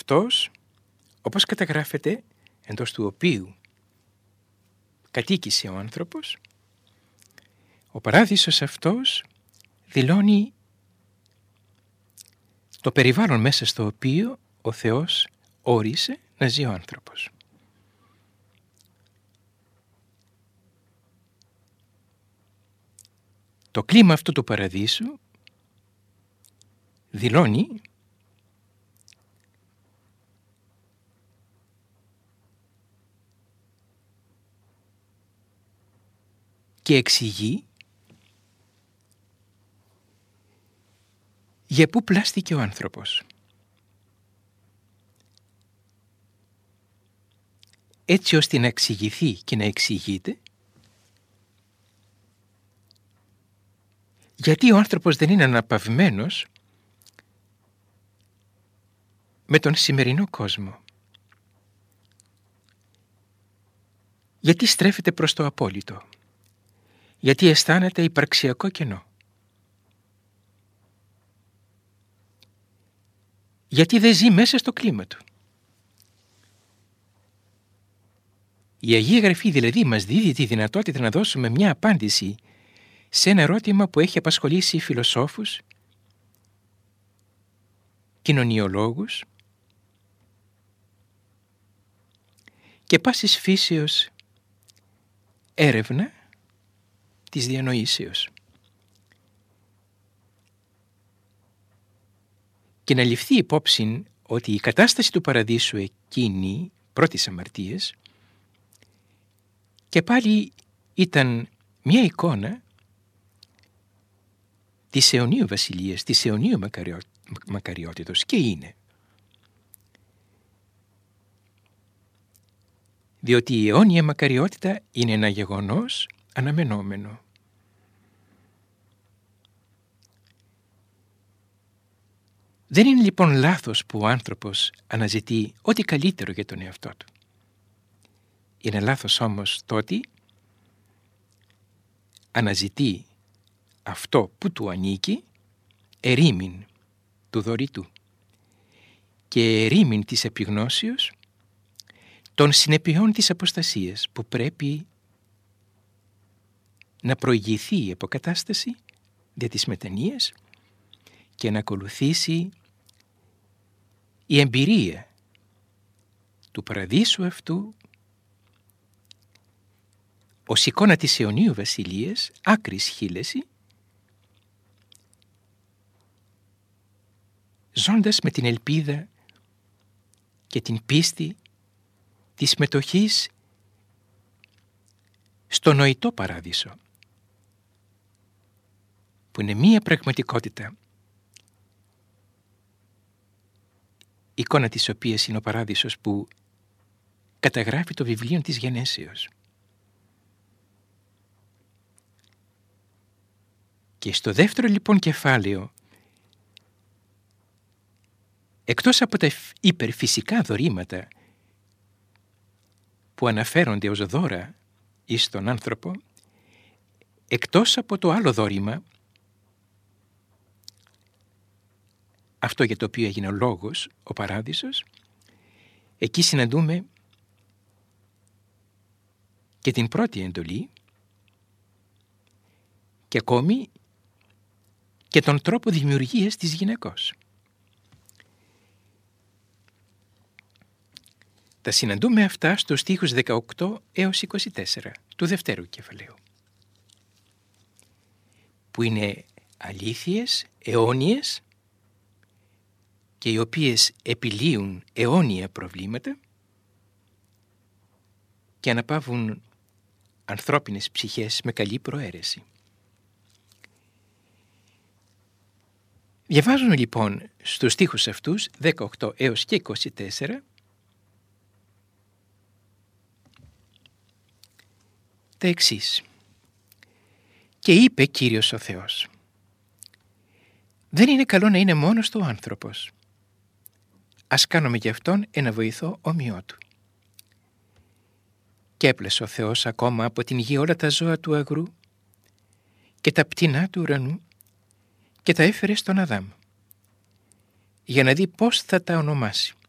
αυτός, όπως καταγράφεται, εντός του οποίου κατοίκησε ο άνθρωπος, ο παράδεισος αυτός δηλώνει το περιβάλλον μέσα στο οποίο ο Θεός όρισε να ζει ο άνθρωπος. Το κλίμα αυτού του παραδείσου δηλώνει και εξηγεί για πού πλάστηκε ο άνθρωπος. Έτσι ώστε να εξηγηθεί και να εξηγείται γιατί ο άνθρωπος δεν είναι αναπαυμένος με τον σημερινό κόσμο. Γιατί στρέφεται προς το απόλυτο. Γιατί αισθάνεται υπαρξιακό κενό. Γιατί δεν ζει μέσα στο κλίμα του. Η Αγία Γραφή δηλαδή μας δίδει τη δυνατότητα να δώσουμε μια απάντηση σε ένα ερώτημα που έχει απασχολήσει φιλοσόφους, κοινωνιολόγους και πάσης φύσεως έρευνα της διανοήσεως. Και να ληφθεί υπόψη ότι η κατάσταση του παραδείσου εκείνη, πρώτης αμαρτίας, και πάλι ήταν μια εικόνα της αιωνίου βασιλείας, της αιωνίου μακαριότητος, και είναι. Διότι η αιώνια μακαριότητα είναι ένα γεγονός αναμενόμενο. Δεν είναι λοιπόν λάθος που ο άνθρωπος αναζητεί ό,τι καλύτερο για τον εαυτό του. Είναι λάθος όμως το ότι αναζητεί αυτό που του ανήκει ερήμην του δωρητού και ερήμην της επιγνώσεως των συνεπειών της αποστασίας που πρέπει να προηγηθεί η αποκατάσταση δια της μετανοίας και να ακολουθήσει η εμπειρία του παραδείσου αυτού ως εικόνα της αιωνίου βασιλείας, άκρης χείλεση, ζώντας με την ελπίδα και την πίστη της μετοχής στο νοητό παράδεισο, που είναι μία πραγματικότητα, εικόνα της οποίας είναι ο παράδεισος που καταγράφει το βιβλίο της Γενέσεως. Και στο δεύτερο λοιπόν κεφάλαιο, εκτός από τα υπερφυσικά δωρήματα που αναφέρονται ως δώρα εις τον άνθρωπο, εκτός από το άλλο δώρημα, αυτό για το οποίο έγινε ο λόγος, ο παράδεισος, εκεί συναντούμε και την πρώτη εντολή και ακόμη και τον τρόπο δημιουργίας της γυναικός. Τα συναντούμε αυτά στους στίχους 18 έως 24 του δευτέρου κεφαλαίου, που είναι αλήθειες αιώνιες και οι οποίες επιλύουν αιώνια προβλήματα και αναπαύουν ανθρώπινες ψυχές με καλή προαίρεση. Διαβάζουμε λοιπόν στους στίχους αυτούς 18 έως και 24 τα εξής. «Και είπε Κύριος ο Θεός, δεν είναι καλό να είναι μόνος του ο άνθρωπος. Ας κάνουμε γι' αυτόν ένα βοηθό όμοιό του. Και έπλεσε ο Θεός ακόμα από την γη όλα τα ζώα του αγρού και τα πτηνά του ουρανού και τα έφερε στον Αδάμ, για να δει πώς θα τα ονομάσει.